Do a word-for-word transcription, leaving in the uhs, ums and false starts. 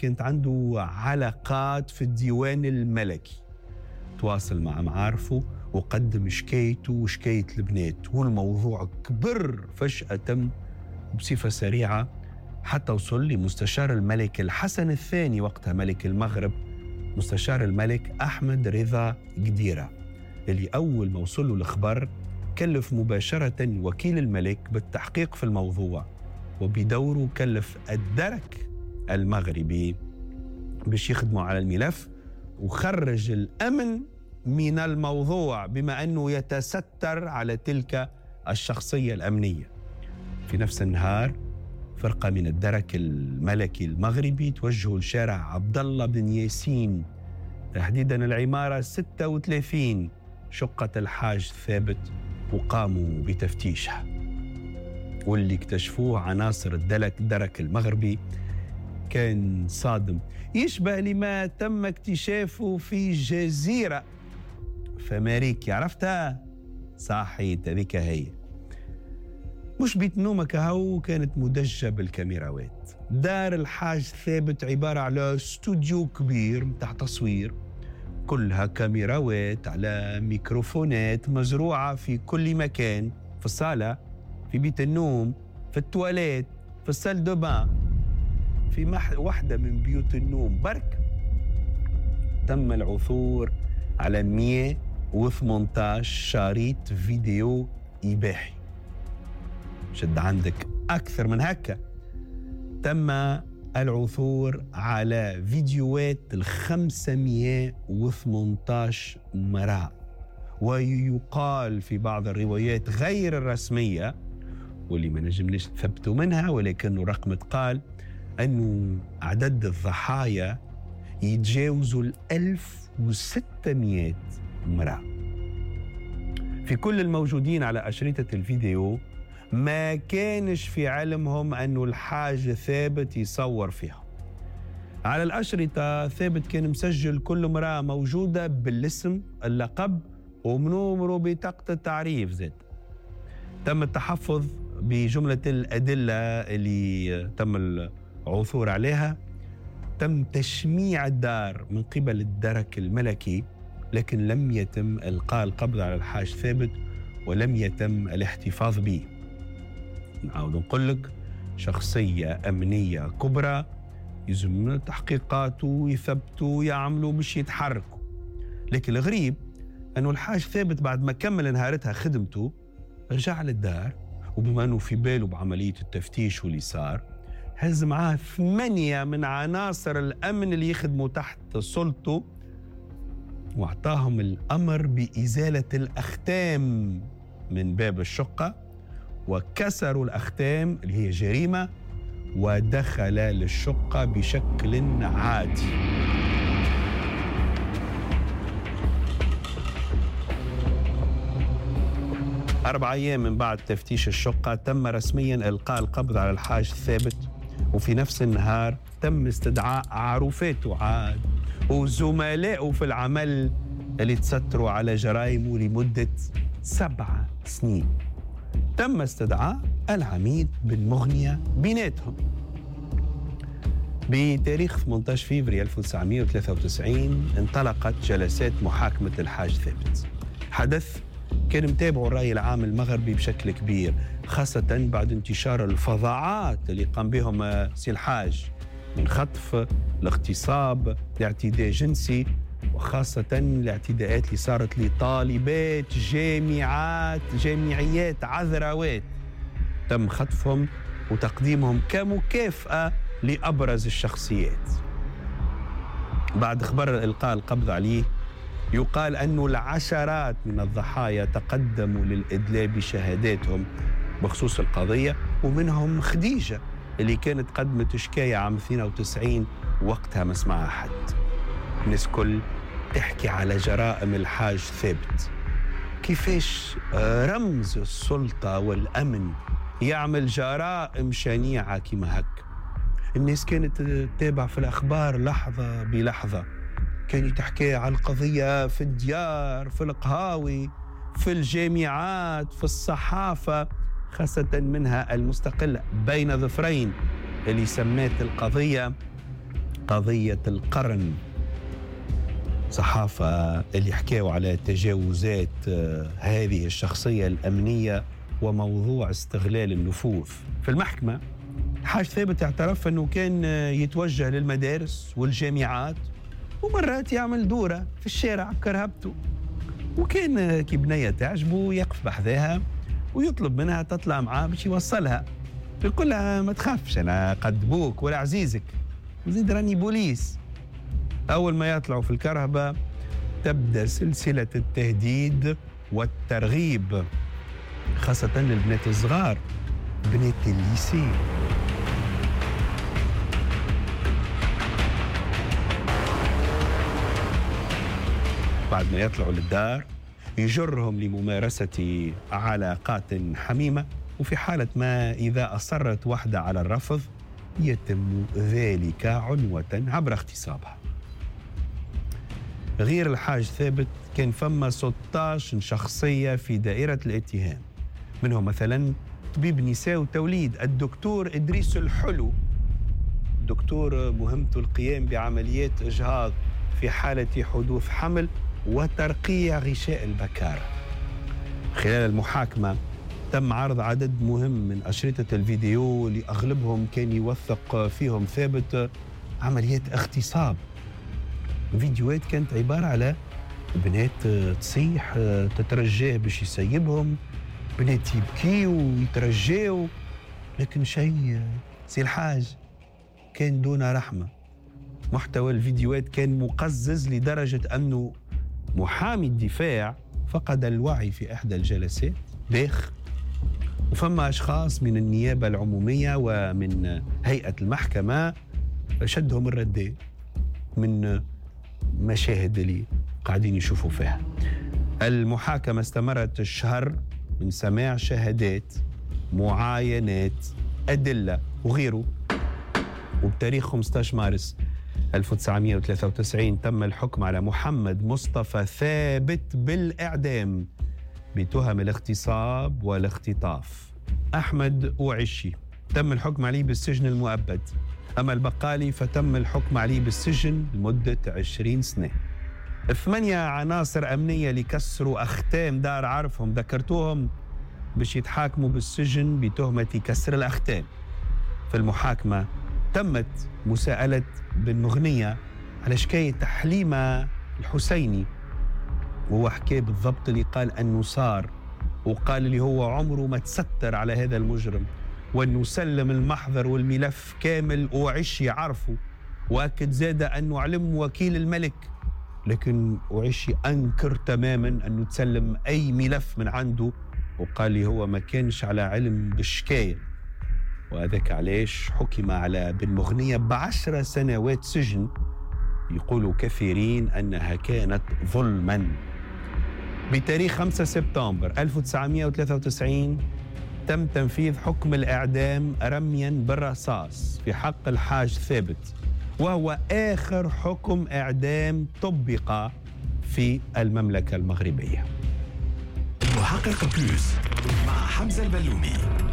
كانت عنده علاقات في الديوان الملكي، تواصل مع معارفه وقدم شكايته وشكاية البنات، والموضوع كبر فجأة بصفة سريعة حتى وصل لمستشار الملك الحسن الثاني، وقتها ملك المغرب، مستشار الملك أحمد رضا قديرة، اللي أول ما وصل له الخبر كلف مباشرة وكيل الملك بالتحقيق في الموضوع، وبدوره كلف الدرك المغربي باش يخدموا على الملف وخرج الأمن من الموضوع بما أنه يتستر على تلك الشخصية الأمنية. في نفس النهار فرقة من الدرك الملكي المغربي توجهوا لشارع عبد الله بن ياسين، تحديدا العمارة ستة وثلاثين، شقة الحاج ثابت، وقاموا بتفتيشها. واللي اكتشفوه عناصر الدلك الدرك المغربي كان صادم، يشبه لما تم اكتشافه في جزيرة في أمريكا، عرفتها؟ صحيت، هذيك هي. مش بيت نومك هاو كانت مدجة بالكاميراوات. دار الحاج ثابت عبارة على استوديو كبير متاع تصوير، كلها كاميراوات على ميكروفونات مزروعة في كل مكان، في الصالة، في بيت النوم، في التواليت، في السال دو بان، في مح... واحدة من بيوت النوم برك. تم العثور على مئة وثمانية عشر شريط فيديو إباحي. شد عندك أكثر من هكا. تم العثور على فيديوهات الخمسمائة وثمانية عشر امرأة، ويقال في بعض الروايات غير الرسمية واللي ما نجمناش نثبتوا منها، ولكنه رقم قال أنه عدد الضحايا يتجاوزوا الألف وستمائة امرأة. في كل الموجودين على أشرطة الفيديو ما كانش في علمهم أنه الحاج ثابت يصور فيها. على الأشرطة ثابت كان مسجل كل امرأة موجودة بالاسم، اللقب، ومنومرو بطاقة التعريف زاد. تم التحفظ بجملة الأدلة اللي تم العثور عليها. تم تشميع الدار من قبل الدرك الملكي، لكن لم يتم إلقاء القبض على الحاج ثابت ولم يتم الاحتفاظ به. نعاود نقول لك شخصية أمنية كبرى، يلزم تحقيقاته يثبتوا يعملوا باش يتحركوا. لكن الغريب أنه الحاج ثابت بعد ما كمل نهارتها خدمته رجع للدار، وبما أنه في باله بعملية التفتيش واللي صار، هز معاه ثمانية من عناصر الأمن اللي يخدموا تحت سلطته، واعطاهم الأمر بإزالة الأختام من باب الشقة، وكسروا الأختام اللي هي جريمة، ودخل للشقة بشكل عادي. أربع أيام من بعد تفتيش الشقة تم رسمياً إلقاء القبض على الحاج ثابت، وفي نفس النهار تم استدعاء عروفاته عاد وزملائه في العمل اللي تستروا على جرائمه لمدة سبع سنين. تم استدعاء العميد بن مغنية بيناتهم. بتاريخ ثمانية عشر فبراير ألف وتسعمائة وثلاثة وتسعين انطلقت جلسات محاكمة الحاج ثابت. حدث كان متابعه الرأي العام المغربي بشكل كبير، خاصة بعد انتشار الفظاعات اللي قام بهم سي الحاج، من خطف لاغتصاب لاعتداء جنسي، وخاصة الاعتداءات اللي صارت لطالبات جامعات جامعيات عذراوات تم خطفهم وتقديمهم كمكافأة لأبرز الشخصيات. بعد خبر إلقاء القبض عليه يقال أنه العشرات من الضحايا تقدموا للإدلاء بشهاداتهم بخصوص القضية، ومنهم خديجة اللي كانت قدمت شكاية عام اثنين وتسعين وقتها ما سمعها حد. الناس كل تحكي على جرائم الحاج ثابت، كيفاش رمز السلطة والأمن يعمل جرائم شنيعة كما هك. الناس كانت تتابع في الأخبار لحظة بلحظة، كانت تحكي على القضية في الديار، في القهاوي، في الجامعات، في الصحافة، خاصة منها المستقلة بين ظفرين اللي سمات القضية قضية القرن، صحافة اللي حكاوا على تجاوزات هذه الشخصية الأمنية وموضوع استغلال النفوذ. في المحكمة الحاج ثابت اعترف أنه كان يتوجه للمدارس والجامعات ومرات يعمل دورة في الشارع بكرهبته، وكان كي بنية تعجبه يقف بحذاها ويطلب منها تطلع معاه باش يوصلها، يقول لها ما تخافش أنا قد بوك ولا عزيزك، زيد راني بوليس. أول ما يطلعوا في الكرهبة تبدأ سلسلة التهديد والترغيب، خاصة للبنات الصغار، بنات الليسي. بعد ما يطلعوا للدار يجرهم لممارسة علاقات حميمة، وفي حالة ما إذا أصرت واحدة على الرفض يتم ذلك عنوة عبر اغتصابها. غير الحاج ثابت كان فما ستة عشر شخصية في دائرة الاتهام، منهم مثلا طبيب نساء وتوليد الدكتور إدريس الحلو، دكتور مهمته القيام بعمليات إجهاض في حالة حدوث حمل وترقيع غشاء البكارة. خلال المحاكمة تم عرض عدد مهم من أشرطة الفيديو اللي أغلبهم كان يوثق فيهم ثابت عمليات اغتصاب. فيديوهات كانت عبارة على بنات تصيح تترجاه باش يسيبهم، بنات يبكيوا ويترجاوا، لكن شيء سي الحاج كان دون رحمة. محتوى الفيديوهات كان مقزز لدرجة أنه محامي الدفاع فقد الوعي في إحدى الجلسات داخ، وفما أشخاص من النيابة العمومية ومن هيئة المحكمة شدهم الرداء من مشاهد اللي قاعدين يشوفوا فيها. المحاكمة استمرت الشهر من سماع شهادات، معاينات، أدلة وغيره. وبتاريخ خمسة عشر مارس ألف وتسعمائة وثلاثة وتسعين تم الحكم على محمد مصطفى ثابت بالإعدام بتهم الاغتصاب والاختطاف. أحمد أوعشي تم الحكم عليه بالسجن المؤبد، أما البقالي فتم الحكم عليه بالسجن لمدة عشرين سنة. ثمانية عناصر أمنية اللي كسروا أختام دار عرفهم ذكرتوهم باش يتحاكموا بالسجن بتهمة كسر الأختام. في المحاكمة تمت مساءلة بن مغنية على شكاية حليمة الحسيني، وهو حكى بالضبط اللي قال أنه صار، وقال اللي هو عمره ما تستر على هذا المجرم، وأنه سلم المحضر والملف كامل وعشي عرفه، وأكد زاد أنه علم وكيل الملك، لكن وعشي أنكر تماما أنه تسلم أي ملف من عنده، وقال لي هو ما كانش على علم بالشكاية. وهذاك علاش حكم على بن مغنية بعشر سنوات سجن، يقول كثيرين أنها كانت ظلما. بتاريخ خمسة سبتمبر ألف وتسعمائة وثلاثة وتسعين تم تنفيذ حكم الإعدام رميا بالرصاص في حق الحاج ثابت، وهو آخر حكم إعدام طبق في المملكة المغربية. محقق بلوس مع حمزة البلومي.